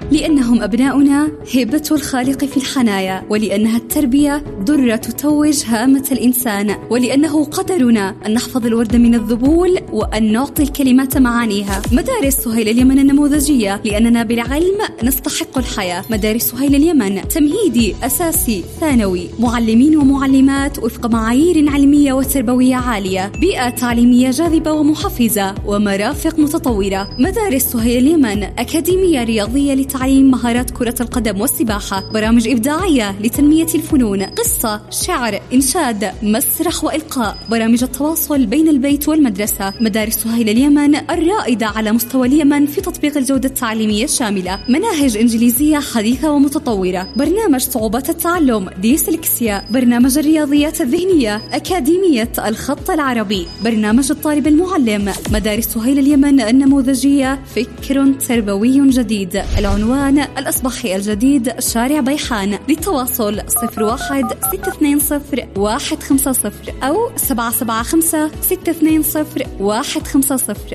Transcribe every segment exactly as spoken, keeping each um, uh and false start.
لأنهم أبناؤنا هبة الخالق في الحنايا، ولأنها التربية درة تتوج هامة الإنسان، ولأنه قدرنا أن نحفظ الورد من الذبول وأن نعطي الكلمات معانيها. مدارس سهيل اليمن النموذجية، لأننا بالعلم نستحق الحياة. مدارس سهيل اليمن تمهيدي، أساسي، ثانوي، معلمين ومعلمات وفق معايير علمية وتربوية عالية، بيئة تعليمية جاذبة ومحفزة، ومرافق متطورة. مدارس سهيل اليمن أكاديمية رياضية لتعليم مهارات كرة القدم والسباحة، برامج إبداعية لتنمية الفنون، قصة، شعر، إنشاد، مسرح وإلقاء، برامج التواصل بين البيت والمدرسة. مدارس سهيل اليمن الرائدة على مستوى اليمن في تطبيق الجودة التعليمية الشاملة، مناهج إنجليزية حديثة ومتطورة، برنامج صعوبات التعلم ديسلكسيا، برنامج الرياضيات الذهنية، أكاديمية الخط العربي، برنامج الطالب المعلم. مدارس سهيل اليمن النموذجية، فكر تربوي جديد. العنوان الأصبحي الجديد، شارع بيحان. للتواصل صفر واحد ستة اثنين صفر واحد خمسة صفر أو سبعة سبعة خمسة ستة اثنين صفر واحد خمسة صفر.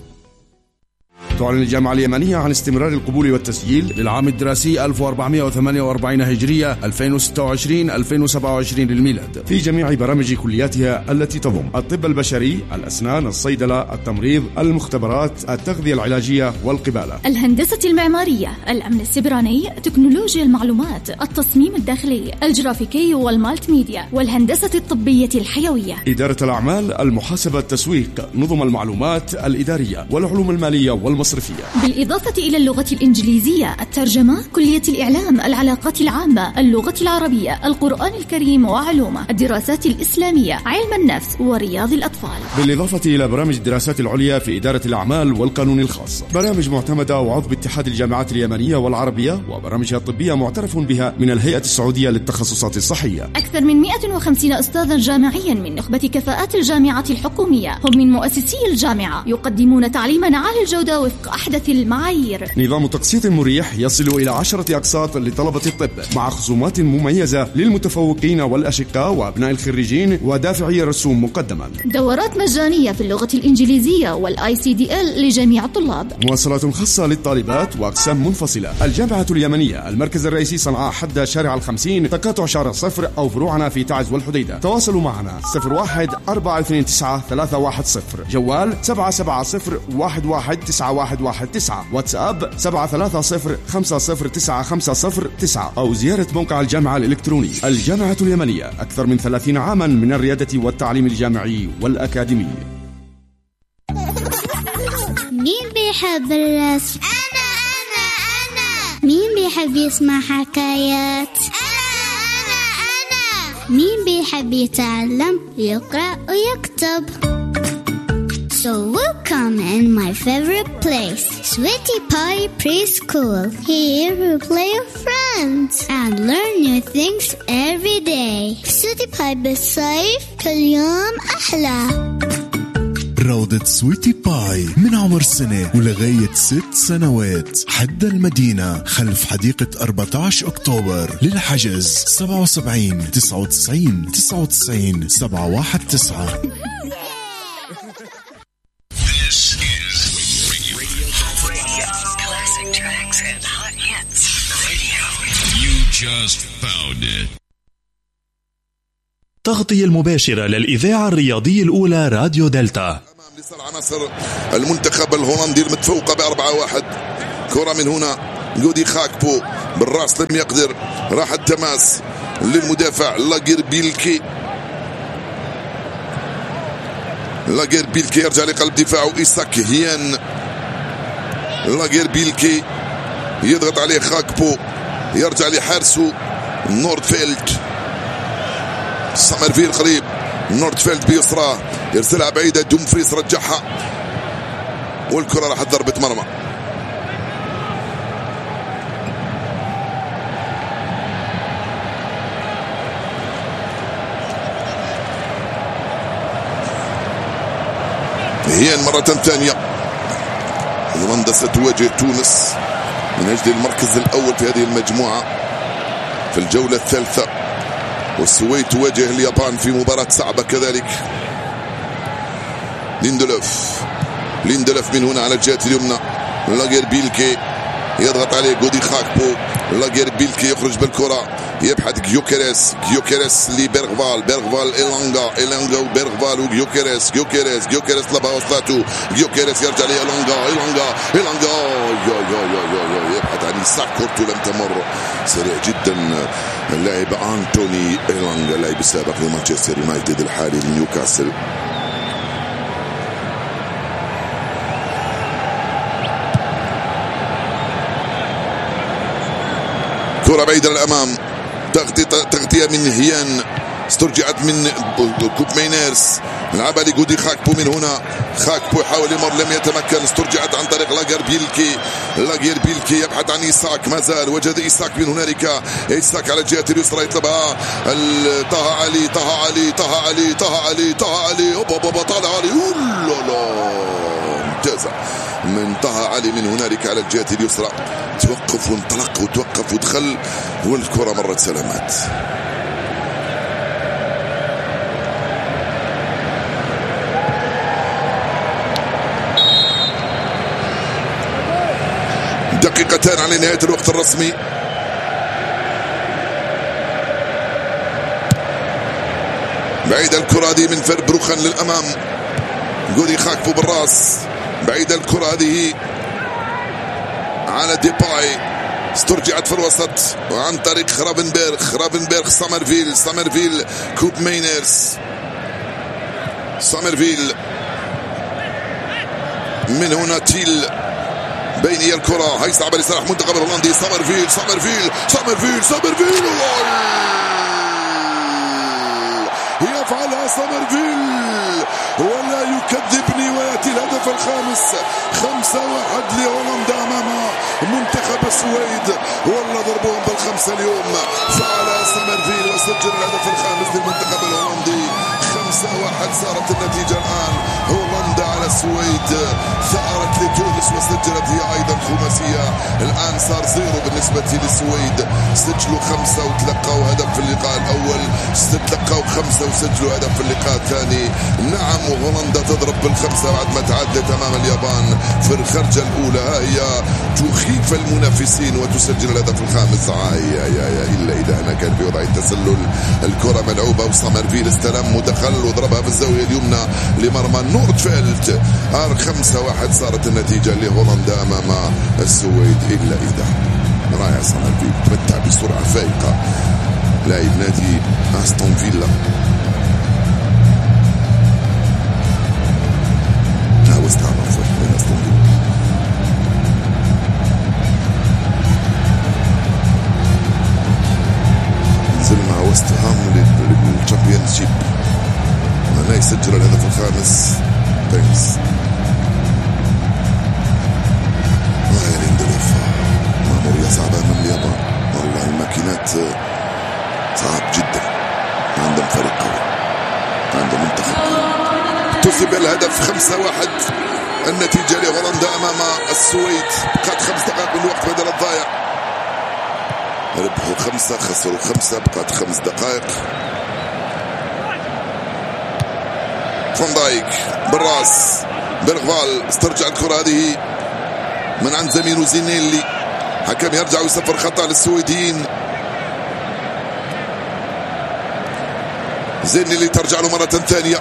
تعلن الجامعة اليمنية عن استمرار القبول والتسجيل للعام الدراسي ألف وأربعمائة وثمانية وأربعين هجرية ألفين وستة وعشرين ألفين وسبعة وعشرين للميلاد في جميع برامج كلياتها التي تضم الطب البشري، الأسنان، الصيدلة، التمريض، المختبرات، التغذية العلاجية والقبالة، الهندسة المعمارية، الأمن السيبراني، تكنولوجيا المعلومات، التصميم الداخلي، الجرافيكي والمالتي ميديا، والهندسة الطبية الحيوية، إدارة الأعمال، المحاسبة، التسويق، نظم المعلومات الإدارية والعلوم المالية والمصرفية، بالإضافة إلى اللغة الإنجليزية، الترجمة، كلية الإعلام، العلاقات العامة، اللغة العربية، القرآن الكريم وعلومه، الدراسات الإسلامية، علم النفس ورياض الأطفال، بالإضافة إلى برامج الدراسات العليا في إدارة الأعمال والقانون الخاص، برامج معتمدة وعضو اتحاد الجامعات اليمنية والعربية، وبرامجها الطبية معترف بها من الهيئة السعودية للتخصصات الصحية. أكثر من مئة وخمسين أستاذا جامعيا من نخبة كفاءات الجامعة الحكومية، هم من مؤسسي الجامعة، يقدمون تعليما عالي الجودة وفق أحدث المعايير. نظام تقسيط مريح يصل إلى عشرة أقساط لطلبة الطب، مع خصومات مميزة للمتفوقين والأشقاء وأبناء الخريجين ودافعي الرسوم مقدما. دورات مجانية في اللغة الإنجليزية والآي سي دي إل لجميع الطلاب. مواصلات خاصة للطالبات وأقسام منفصلة. الجامعة اليمنية، المركز الرئيسي صنعاء حد شارع الخمسين، تقاطع شارع صفر، أو فروعنا في تعز والحديدة. تواصلوا معنا صفر واحد أربعة اثنين تسعة ثلاثة واحد صفر، جوال سبعة سبعة صفر واحد واحد تسعة واحد واحد تسعة، واتساب سبعة ثلاثة صفر خمسة صفر تسعة خمسة صفر تسعة، أو زيارة موقع الجامعة الإلكتروني. الجامعة اليمنية، أكثر من ثلاثين عاما من الريادة والتعليم الجامعي والأكاديمي. مين بيحب الرسم؟ أنا أنا أنا. مين بيحب يسمع حكايات؟ أنا أنا أنا. مين بيحب يتعلم يقرأ ويكتب؟ So welcome in my favorite place, Sweetie Pie Preschool. Here we play with friends and learn new things every day. Sweetie Pie بالصيف كل يوم أحلى. روضة سويتي باي من عمر سنة ولغاية ست سنوات، حد المدينة خلف حديقة أربعة عشر أكتوبر. للحجز سبعة وسبعين تسعة وتسعين تسعة وتسعين سبعة واحد تسعة. Just found it. تغطية المباشرة للإذاعة الرياضية الأولى راديو دلتا. لصالح عناصر المنتخب الهولندي المتفوقة بأربعة واحد. كرة من هنا جودي خاكبو بالراس لم يقدر، راح التماس للمدافع لاجير بيلكي. لاجير بيلكي يرجع لقلب دفاعه إيساك هيان. لاجير بيلكي يضغط عليه خاكبو، يرجع لحارسه نوردفيلد. سامرفيل قريب، نوردفيلد بيسرى يرسلها بعيدة، دومفريس رجعها والكرة راحت ضربة مرمى. هي مرة ثانية هولندا ستواجه تونس من أجل المركز الأول في هذه المجموعة في الجولة الثالثة، والسويد تواجه اليابان في مباراة صعبة كذلك. ليندلوف ليندلوف من هنا على الجهة اليمنى، لاجير بيلكي يضغط عليه جودي خاكبو. لاغير بيلكي يخرج بالكرة، يبحث جيوكيريس. جيوكيريس لبيرغفال. بيرغفال إيلونغا. إيلونغا وبيرغفال وجيوكيريس. جيوكيريس جيوكيريس طلبها وصلته. جيوكيريس يرجع لإيلونغا. إيلونغا إيلونغا يبحث عن إيساك. كورته لم تمر. سريع جدا اللاعب أنتوني إيلونغا، لاعب السابق لمانشستر يونايتد الحالي لنيوكاسل. كرة بعيدة للأمام، تغطية من هيان، استرجعت من كوب مينيرس، لعبها لجودي خاكبو. من هنا خاكبو يحاول يمر لم يتمكن، استرجعت عن طريق لاغير بيلكي. لاغير بيلكي يبحث عن إيساك، ما زال وجد إيساك من هنالك. إيساك على الجهة اليسرى يطلبها طه علي. طه علي طه علي طه علي طه علي هوبا هوبا طالع علي. لا ممتازة من طه علي من هنالك على الجهة اليسرى. توقف وانطلق وتوقف ودخل والكرة مرت سلامات. دقيقتان على نهاية الوقت الرسمي. بعيدة الكرة هذه من فربروخن للأمام. جودي خاكبو بالراس. بعيدة الكرة هذه على ديباي، استرجعت في الوسط وعن طريق خرافنبرغ. خرافنبرغ سامرفيل. سامرفيل كوب مينيرس. سامرفيل من هنا تيل. بيني الكرة هيصعب لصالح منتخب الهولندي. سامرفيل سامرفيل سامرفيل سامرفيل يفعلها سامرفيل ولا يكذبني ويأتي الهدف الخامس. خمسة واحد لهولندا أمام منتخب السويد. والله ضربهم بالخمسة اليوم. فعل سامرفيل وسجل الهدف الخامس للمنتخب الهولندي. خمسة واحد صارت النتيجة الآن. هولندا على السويد. ثأرت لتونس وسجلت هي أيضا خماسية. الآن صار زيرو بالنسبة للسويد. سجلوا خمسة وتلقوا هدف في اللقاء الأول. تلقوا خمسة وسجلوا هدف في اللقاء الثاني. نعم وهولندا تضرب بالخمسة بعد ما تعادلت أمام اليابان في الخرجة الأولى. ها هي تخيف المنافسين وتسجل الهدف الخامس. هاي هاي إلا إذا هنا كان في وضع التسلل. الكرة ملعوبة وسامرفيل استلم ودخل وضربها في الزاوية اليمنى لمرمى نوردفيلد. آر خمسة واحد صارت النتيجة لهولندا أمام السويد. إلا إذا رائع سامرفيل تمتع بسرعة فائقة لاعب نادي أستون فيلا. لا واستعمل فرق من أستون فيلا. نزل مع وست هام للتشامبيونشيب. هنا يسجل الهدف الخامس بينس. وهي ليندلوف مأمورية صعبة من اليابان. والله الماكينات صعب جدا. عندهم فريق قوي، عندهم منتخب قوي. تسجل الهدف خمسة واحد النتيجة لهولندا أمام السويد. بقات خمس دقائق من الوقت بدل الضايع. ربحوا خمسة خسروا خمسة. بقات خمس دقائق. فان دايك بالراس. بيرغفال استرجع الكرة هذه من عند زميله زينيلي. حكم يرجع ويصفر خطأ للسويديين. زينيلي ترجع له مرة ثانية.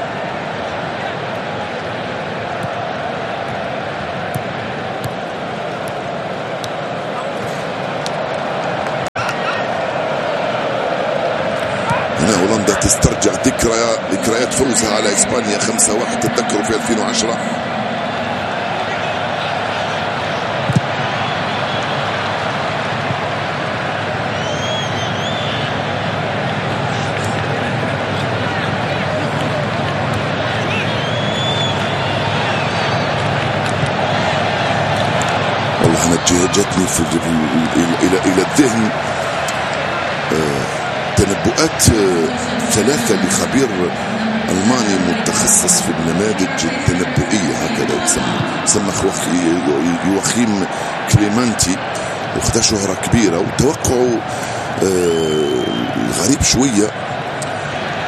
هنا هولندا تسترجع ذكريات ذكريات فوزها على اسبانيا خمسة واحد تتذكروا في ألفين وعشرة. والله انا جاتني في الى الى الذهن تنبؤات ثلاثة لخبير ألماني متخصص في النماذج التنبؤية هكذا يسمى يسمى يوخيم كليمانتي. واخذ شهرة كبيرة وتوقعوا غريب شوية.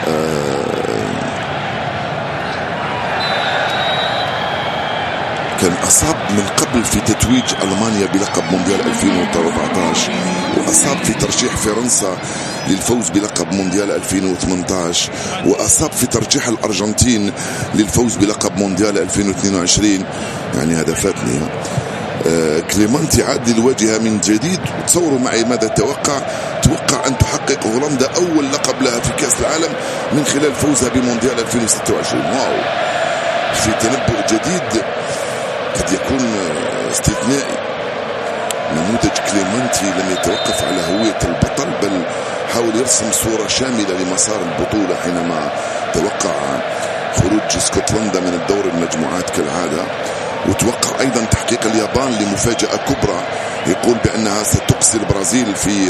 كان أصاب من قبل في تتويج ألمانيا بلقب مونديال ألفين وأربعة عشر، وأصاب في ترشيح فرنسا للفوز بلقب مونديال ألفين وثمانية عشر، وأصاب في ترشيح الأرجنتين للفوز بلقب مونديال ألفين واثنين وعشرين. يعني هذا فاتني. آه كليمانتي عاد للواجهة من جديد. تصوروا معي ماذا توقع توقع أن تحقق هولندا أول لقب لها في كأس العالم من خلال فوزها بمونديال ألفين وستة وعشرين. واو، في تنبؤ جديد قد يكون استثنائي. نموذج كليمانتي لم يتوقف على هوية البطل، بل حاول يرسم صورة شاملة لمسار البطولة حينما توقع خروج اسكتلندا من الدور المجموعات كالعادة، وتوقع أيضا تحقيق اليابان لمفاجأة كبرى، يقول بأنها ستقصي البرازيل في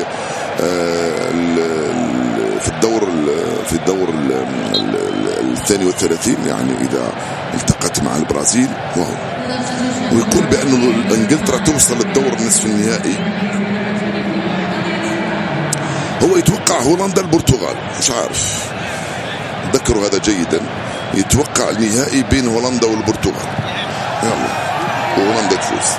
في الدور في الدور الثاني والثلاثين، يعني إذا التقت مع البرازيل. واو. ويقول بأن انجلترا توصل الدور النصف النهائي. هو يتوقع هولندا البرتغال، مش عارف، ذكروا هذا جيدا. يتوقع النهائي بين هولندا والبرتغال، يلا وهولندا تفوز.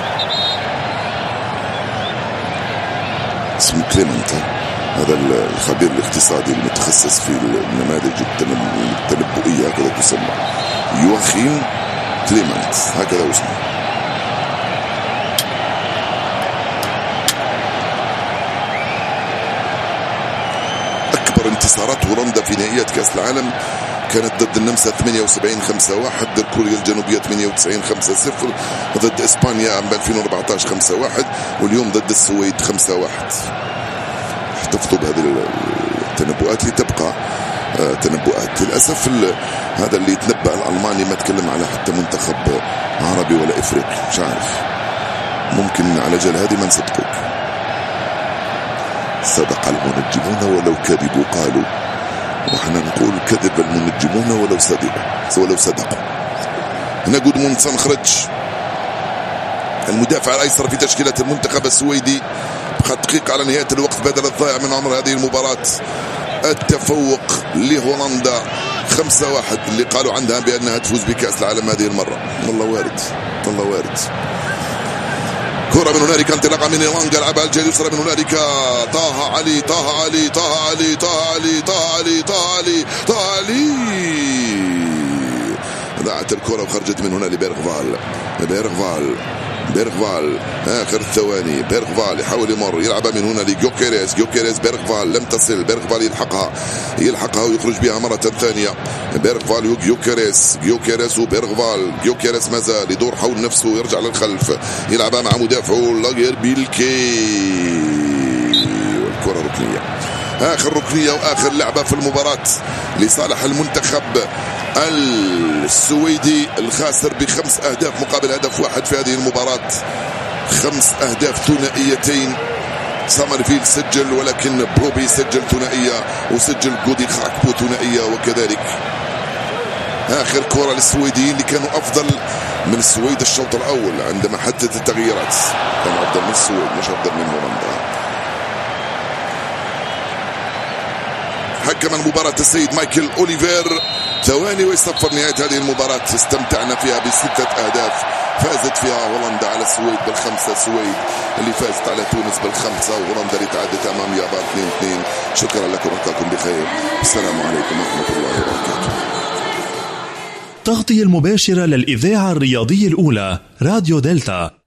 اسمه كليمنت، هذا الخبير الاقتصادي المتخصص في النماذج التنبؤية، هكذا تسمى، يواخيم كليمنت، هكذا اسمه. أكبر انتصارات هولندا في نهائيات كأس العالم كانت ضد النمسا ثمانية وسبعين خمسة واحد، ضد كوريا الجنوبية ثمانية وتسعين خمسة صفر، ضد إسبانيا عام ألفين وأربعة عشر خمسة واحد، واليوم ضد السويد خمسة واحد. احتفظوا بهذه التنبؤات لتبقى آه تنبؤات. للأسف هذا اللي يتنبأ الألماني ما تكلم على حتى منتخب عربي ولا إفريقي، مش عارف، ممكن على جال هذه ما نصدقوك. صدق المنجمون ولو كذبوا قالوا، وحنا نقول كذب المنجمون ولو صدقوا ولو صدقوا. هنا جودموند سانخريتش المدافع الايسر في تشكيلة المنتخب السويدي، دقيقة على نهاية الوقت بدل الضائع من عمر هذه المباراة. التفوق لهولندا خمسة واحد اللي قالوا عندها بأنها تفوز بكأس العالم هذه المرة. والله وارد، والله وارد. كرة من هنالك، انطلاقة من إيلانجا، لعبها الجهة اليسرى من هنالك، طه علي طه علي طه علي طه علي طه علي طه علي طه علي ضاعت الكرة وخرجت من هنا لبيرغفال. بيرغفال بيرغفال آخر الثواني، بيرغفال يحاول يمر، يلعبها من هنا لجوكيريز، جوكيريز بيرغفال لم تصل، بيرغفال يلحقها يلحقها ويخرج بها مرة ثانية. بيرغفال وجوكيريز، جوكيريز وبيرغفال، جوكيريز ما زال يدور حول نفسه ويرجع للخلف، يلعبها مع مدافعه لاجر بيلكي، والكرة ركنية. آخر ركنية وآخر لعبة في المباراة لصالح المنتخب السويدي الخاسر بخمس أهداف مقابل هدف واحد في هذه المباراة. خمس أهداف ثنائيتين، سامرفيلد سجل ولكن بروبي سجل ثنائية، وسجل جودي خاكبو ثنائية وكذلك. آخر كرة للسويديين اللي كانوا أفضل من السويد الشوط الأول عندما حدثت التغييرات، كانوا أفضل من السويد مش أفضل من هولندا. حكم المباراة السيد مايكل أوليفير. ثواني ويصفر نهاية هذه المباراة، استمتعنا فيها بستة أهداف فازت فيها هولندا على السويد بالخمسة، السويد اللي فازت على تونس بالخمسة، وهولندا اللي تعادت أمام اليابان اثنين اثنين. شكرا لكم، ألقاكم بخير، السلام عليكم ورحمة الله وبركاته. تغطية المباشرة للإذاعة الرياضية الأولى راديو دلتا.